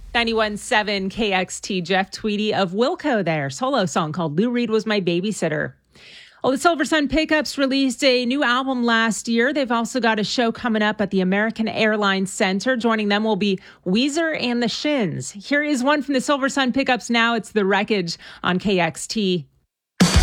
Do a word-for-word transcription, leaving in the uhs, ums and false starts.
ninety-one point seven K X T, Jeff Tweedy of Wilco there. Solo song called Lou Reed Was My Babysitter. Well, the Silver Sun Pickups released a new album last year. They've also got a show coming up at the American Airlines Center. Joining them will be Weezer and the Shins. Here is one from the Silver Sun Pickups now. It's The Wreckage on K X T.